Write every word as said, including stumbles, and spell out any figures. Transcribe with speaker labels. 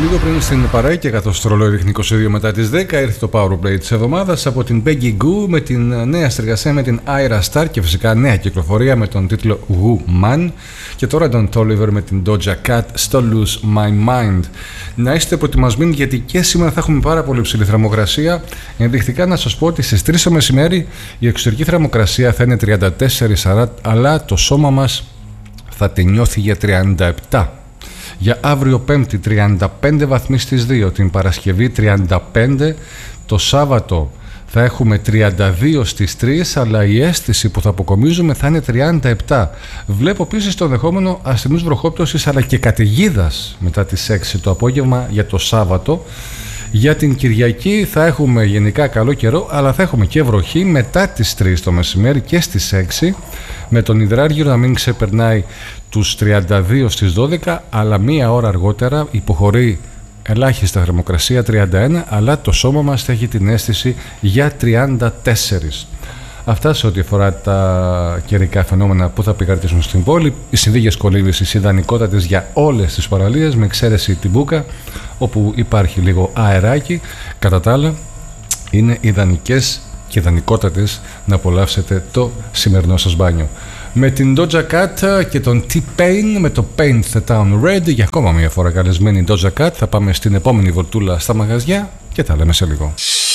Speaker 1: Λίγο πριν στην παραίκεια, καθώς το ρολόι ρίχνει είκοσι δύο μετά τις δέκα, ήρθε το Powerplay της εβδομάδας από την Peggy Gou με την νέα συνεργασία με την Ira Star και φυσικά νέα κυκλοφορία με τον τίτλο Woman. Και τώρα τον Tolliver με την Doja Cat στο Lose My Mind. Να είστε προετοιμασμένοι γιατί και σήμερα θα έχουμε πάρα πολύ ψηλή θερμοκρασία. Ενδεικτικά να σας πω ότι στις τρεις το μεσημέρι η εξωτερική θερμοκρασία θα είναι τριάντα τέσσερα σαράντα, αλλά το σώμα μας θα τη νιώθει για τριάντα επτά. Για αύριο Πέμπτη τριάντα πέντε βαθμοί στις δύο, την Παρασκευή τριάντα πέντε, το Σάββατο θα έχουμε τριάντα δύο στις τρεις, αλλά η αίσθηση που θα αποκομίζουμε θα είναι τριάντα επτά. Βλέπω επίσης το ενδεχόμενο ασθενούς βροχόπτωσης αλλά και καταιγίδας μετά τις έξι το απόγευμα για το Σάββατο. Για την Κυριακή θα έχουμε γενικά καλό καιρό, αλλά θα έχουμε και βροχή μετά τις τρεις το μεσημέρι και στις έξι, με τον υδράργυρο να μην ξεπερνάει τους τριάντα δύο στις δώδεκα, αλλά μία ώρα αργότερα υποχωρεί ελάχιστα θερμοκρασία τριάντα ένα, αλλά το σώμα μας θα έχει την αίσθηση για τριάντα τέσσερα. Αυτά σε ό,τι αφορά τα καιρικά φαινόμενα που θα επικρατήσουν στην πόλη. Οι συνθήκες κολύμβησης ιδανικότατες για όλες τις παραλίες, με εξαίρεση την Μπούκα, όπου υπάρχει λίγο αεράκι. Κατά τα άλλα, είναι ιδανικές και ιδανικότατες να απολαύσετε το σημερινό σας μπάνιο. Με την Doja Cat και τον T-Pain με το Paint the Town Red, για ακόμα μια φορά καλεσμένη Doja Cat. Θα πάμε στην επόμενη βολτούλα στα μαγαζιά και τα λέμε σε λίγο.